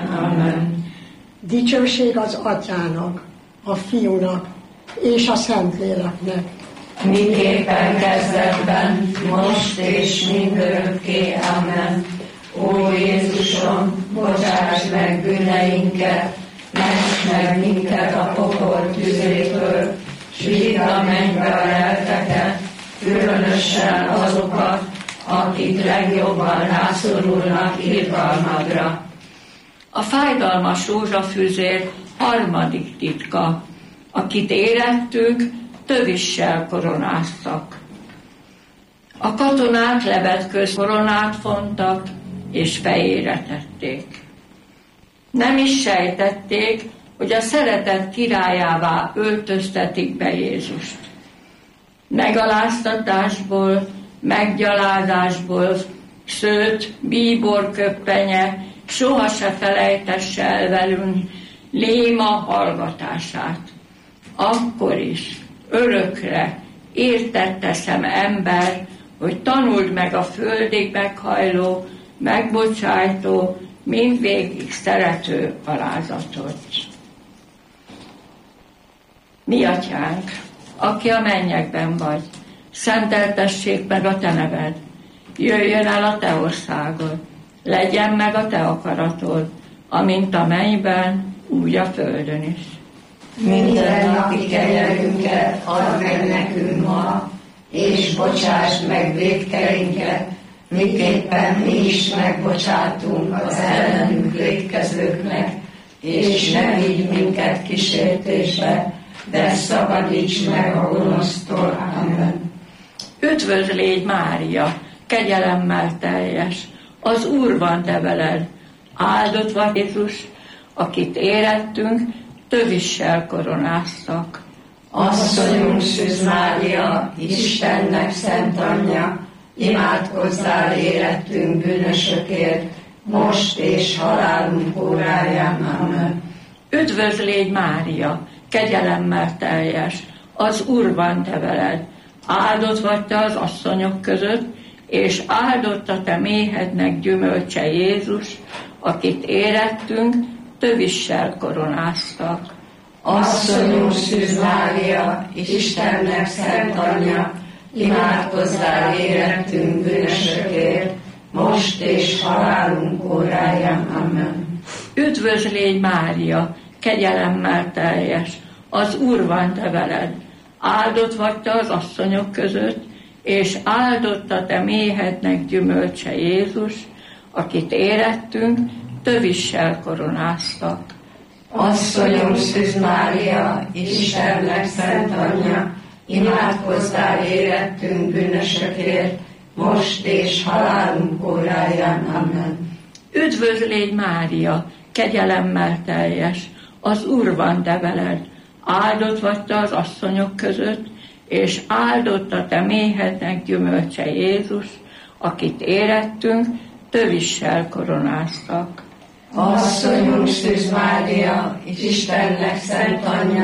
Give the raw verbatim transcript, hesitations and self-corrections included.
Amen. Dicsőség az Atyának, a Fiúnak és a Szentléleknek. Miképpen kezdetben, most és mindörökké. Amen. Ó Jézusom, bocsáss meg bűneinket, ments meg minket a pokol tüzétől, s vidd a mennybe a lelkeket, különösen azokat, akik legjobban rászorulnak irgalmadra. A fájdalmas rózsafűzér harmadik titka, akit érettünk, tövissel koronáztak. A katonák lebedköz koronát fontak, és fejére tették. Nem is sejtették, hogy a szeretet királyává öltöztetik be Jézust. Megaláztatásból, meggyalázásból szőtt, bíbor köppenye soha se felejtesse el velünk Léma hallgatását. Akkor is, örökre értetteszem ember, hogy tanuld meg a földig meghajló, megbocsájtó, mindvégig szerető alázatot. Mi Atyánk, aki a mennyekben vagy, szenteltessék meg a te neved, jöjjön el a te országod, legyen meg a te akaratod, amint a mennyben, úgy a földön is. Minden napi kenyerünket add meg nekünk ma, és bocsásd meg vétkeinket, miképpen mi is megbocsátunk az ellenünk vétkezőknek, és ne vigy minket kísértésbe, de szabadíts meg a gonosztól. Amen. Üdvözlégy Mária, kegyelemmel teljes, az Úr van te veled, áldott vagy Jézus, akit érettünk, tövissel koronáztak. Asszonyunk Szűz Mária, Istennek szent anyja, imádkozzál érettünk bűnösökért, most és halálunk óráján. Amen. Üdvözlégy Mária, kegyelemmel teljes, az Úr van te veled, áldott vagy te az asszonyok között, és áldott a te méhednek gyümölcse Jézus, akit érettünk, tövissel koronáztak. Asszonyunk Szűz Mária, Istennek szent anyja, imádkozzál érettünk bűnösökért, most és halálunk óráján. Amen. Üdvözlégy Mária, kegyelemmel teljes, az Úr van te veled, áldott vagy te az asszonyok között, és áldott a te méhednek gyümölcse Jézus, akit érettünk, tövissel koronáztak. Asszonyunk Szűz Mária, Istennek szent anyja, imádkozzál érettünk bűnösökért, most és halálunk óráján. Amen. Üdvözlégy Mária, kegyelemmel teljes, az Úr van te veled, áldott vagy te az asszonyok között, és áldott a te méhednek gyümölcse Jézus, akit érettünk, tövissel koronáztak. Asszonyunk Szűz Mária, Istennek szent anyja,